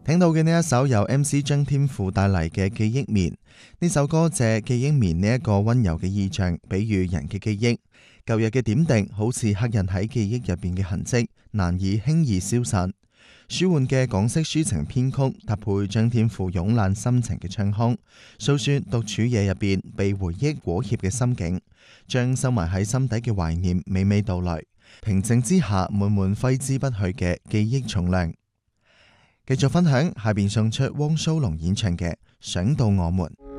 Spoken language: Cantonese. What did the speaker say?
聽到嘅呢一首由 MC 張天賦帶嚟嘅記憶棉，呢首歌借記憶棉呢一個溫柔嘅意象，比喻人嘅記憶。舊日嘅點滴好似刻印喺記憶入邊嘅痕跡，難以輕易消散。舒緩嘅港式抒情編曲搭配張天賦慵懶心情嘅唱腔，訴說獨處夜入邊被回憶裹挾嘅心境，將收埋喺心底嘅懷念娓娓道來。平靜之下滿滿揮之不去嘅記憶重量。繼續分享，下邊送出汪蘇泷演唱嘅《想到我們》。